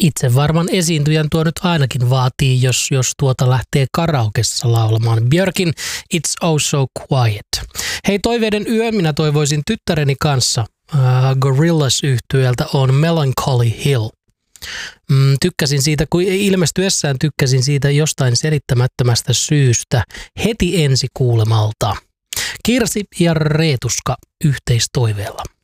Itse varman esiintyjän tuo nyt ainakin vaatii, jos tuota lähtee karaokessa laulamaan. Björkin It's Oh So Quiet. Hei, toiveiden yö, minä toivoisin tyttäreni kanssa. Gorillaz-yhtyeeltä on Melancholy Hill. Tykkäsin siitä, kun ilmestyessään tykkäsin siitä jostain selittämättömästä syystä heti ensi kuulemalta. Kirsi ja Reetuska yhteistoiveella.